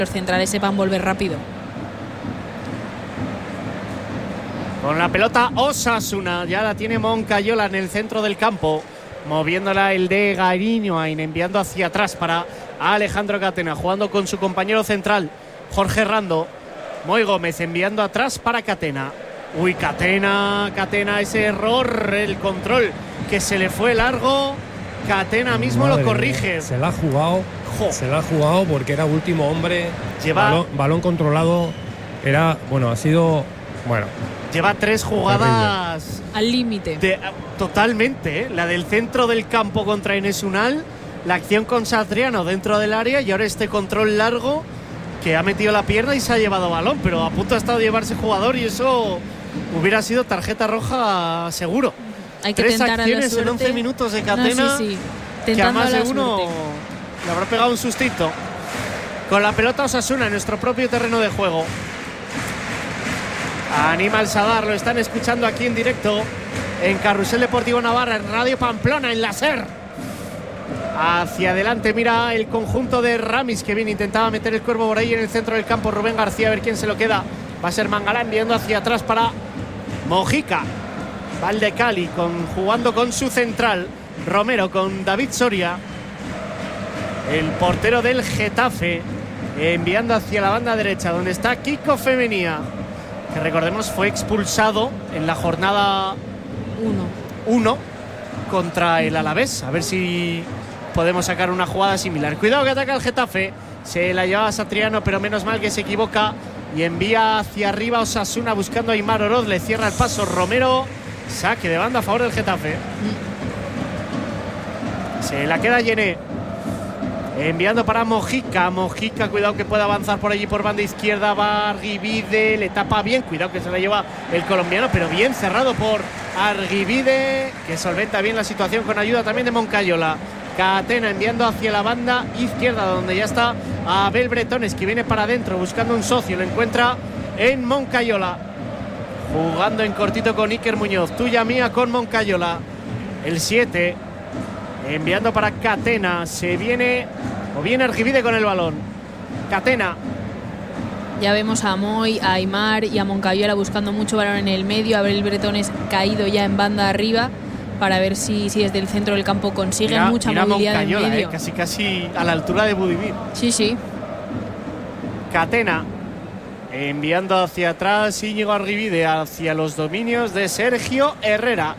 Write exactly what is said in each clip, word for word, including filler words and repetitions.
los centrales sepan volver rápido. Con la pelota Osasuna, ya la tiene Moncayola en el centro del campo, moviéndola el de Garinoain, enviando hacia atrás para Alejandro Catena, jugando con su compañero central Jorge Rando. Moy Gómez enviando atrás para Catena. Uy, Catena, Catena, ese error, el control que se le fue largo. Catena mismo Madre lo corrige. Se la ha jugado, jo. se la ha jugado porque era último hombre. Lleva balón, balón controlado, era, bueno, ha sido, bueno. Lleva tres jugadas terrible. Al límite. Totalmente, ¿eh? La del centro del campo contra Enes Unal, la acción con Satriano dentro del área y ahora este control largo que ha metido la pierna y se ha llevado balón, pero a punto ha estado de llevarse jugador y eso hubiera sido tarjeta roja seguro. Hay que Tres acciones a la en once minutos de Catena, no, sí, sí. que a más a de uno suerte. le habrá pegado un sustito. Con la pelota Osasuna en nuestro propio terreno de juego. Anima al Sadar, lo están escuchando aquí en directo en Carrusel Deportivo Navarra, en Radio Pamplona, en la SER. Hacia adelante mira el conjunto de Ramis, que bien intentaba meter el cuervo por ahí en el centro del campo. Rubén García, a ver quién se lo queda. Va a ser Mangalá enviando hacia atrás para Mojica. Valdecali con, jugando con su central. Romero con David Soria. El portero del Getafe enviando hacia la banda derecha, donde está Kiko Femenía, que recordemos fue expulsado en la jornada uno contra el Alavés. A ver si podemos sacar una jugada similar. Cuidado que ataca el Getafe. Se la llevaba Satriano, pero menos mal que se equivoca y envía hacia arriba Osasuna buscando a Aimar Oroz. Le cierra el paso Romero. Saque de banda a favor del Getafe. Se la queda Yené. Enviando para Mojica. Mojica, cuidado que puede avanzar por allí por banda izquierda. Va Arguibide, le tapa bien. Cuidado que se la lleva el colombiano, pero bien cerrado por Arguibide, que solventa bien la situación con ayuda también de Moncayola. Catena enviando hacia la banda izquierda, donde ya está Abel Bretones, que viene para adentro buscando un socio. Lo encuentra en Moncayola. Jugando en cortito con Iker Muñoz. Tuya mía con Moncayola. El siete. Enviando para Catena. Se viene o viene Arguibide con el balón. Catena. Ya vemos a Moy, a Aimar y a Moncayola buscando mucho balón en el medio. Abel Bretones caído ya en banda arriba para ver si, si desde el centro del campo consiguen mira, mucha mira movilidad en medio. Eh, casi casi a la altura de Budimir. Sí, sí. Catena. Enviando hacia atrás Íñigo Arguibide hacia los dominios de Sergio Herrera.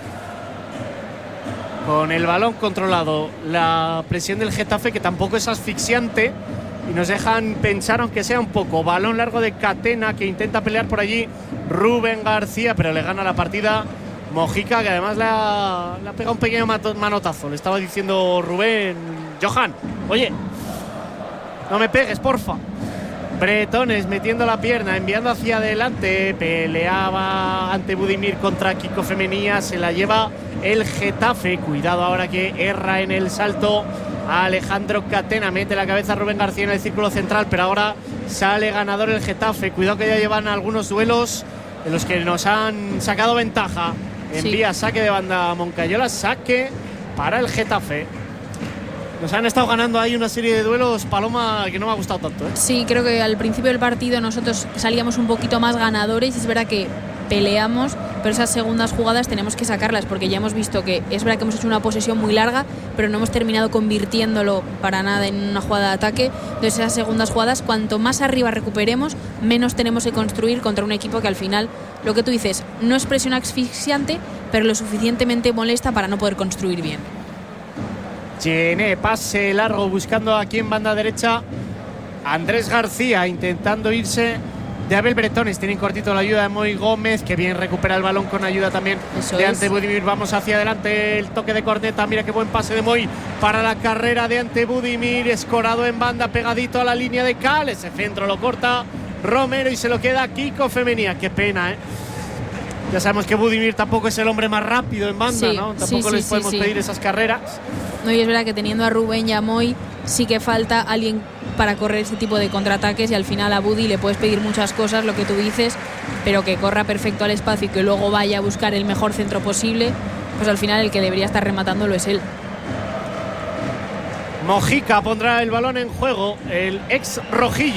Con el balón controlado, la presión del Getafe, que tampoco es asfixiante y nos dejan pensar, aunque sea un poco. Balón largo de Catena, que intenta pelear por allí Rubén García, pero le gana la partida Mojica, que además le ha, le ha pegado un pequeño manotazo. Le estaba diciendo Rubén: Johan, oye, no me pegues, porfa. Bretones metiendo la pierna, enviando hacia adelante. Peleaba ante Budimir contra Kiko Femenía. Se la lleva el Getafe. Cuidado ahora que erra en el salto Alejandro Catena. Mete la cabeza a Rubén García en el círculo central, pero ahora sale ganador el Getafe. Cuidado que ya llevan algunos duelos en los que nos han sacado ventaja. Envía sí. Saque de banda a Moncayola. Saque para el Getafe. Nos han estado ganando ahí una serie de duelos, Paloma, que no me ha gustado tanto, ¿eh? Sí, creo que al principio del partido nosotros salíamos un poquito más ganadores. Es verdad que peleamos, pero esas segundas jugadas tenemos que sacarlas, porque ya hemos visto que es verdad que hemos hecho una posesión muy larga, pero no hemos terminado convirtiéndolo para nada en una jugada de ataque. Entonces esas segundas jugadas, cuanto más arriba recuperemos, menos tenemos que construir contra un equipo que al final, lo que tú dices, no es presión asfixiante, pero lo suficientemente molesta para no poder construir bien. Yené, pase largo buscando aquí en banda derecha Andrés García, intentando irse de Abel Bretones. Tienen cortito la ayuda de Moy Gómez, que bien recupera el balón con ayuda también Eso de Ante Budimir. Vamos hacia adelante, el toque de corneta. Mira qué buen pase de Moy para la carrera de Ante Budimir. Escorado en banda, pegadito a la línea de Cal. Ese centro lo corta Romero y se lo queda Kiko Femenía. Qué pena, ¿eh? Ya sabemos que Budimir tampoco es el hombre más rápido en banda, sí, ¿no? Tampoco sí, les sí, podemos sí, sí. pedir esas carreras. No, y es verdad que teniendo a Rubén y a Moy sí que falta alguien para correr ese tipo de contraataques, y al final a Budi le puedes pedir muchas cosas, lo que tú dices, pero que corra perfecto al espacio y que luego vaya a buscar el mejor centro posible, pues al final el que debería estar rematándolo es él. Mojica pondrá el balón en juego, el ex rojillo.